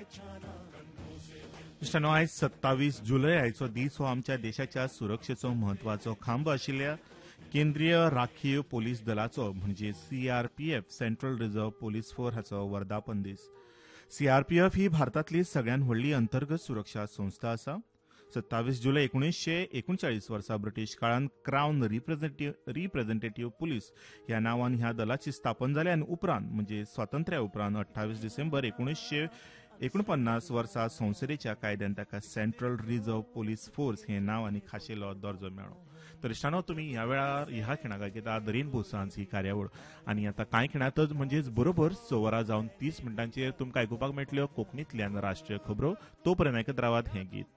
इश्टानो, आयज 27 जुलय आयचो दीस हो आमच्या देशाच्या सुरक्षेचो म्हत्वाचो खांब आशिल्ल्या केंद्रीय राखीव पोलीस दलाचो म्हणजे CRPF central reserve police force हाचो वर्धापन दीस. सीआरपीएफ ही भारतांतली सगळ्यात व्हडली अंतर्गत सुरक्षा संस्था आसा. 27 जुलय 1939 वर्सा ब्रिटीश काळात क्राउन रिप्रेझेंटेटिव्ह पुलीस ह्या नावान ह्या दलाची स्थापन जाली आनी उपरांत म्हणजे स्वातंत्र्या उपरांत 28 डिसेंबर 1949 वर्सा संसदेच्या कायद्यान ताका सेंट्रल रिझर्व्ह पोलीस फोर्स हे नाव आनी खाशेलो दर्जो मेळ्ळो. तर इश्टानो, तुमी ह्या वेळार ह्या खिणाक ऐकता दरेन भोसांज ही कार्यावळ आनी आतां कांय खिणातच म्हणजेच बरोबर 6 वरां जावन 30 मिनटांचेर तुमकां आयकुपाक मेळटल्यो कोंकणींतल्यान राष्ट्रीय खबरो. तो पर्यंत आयकत रावात हें गीत.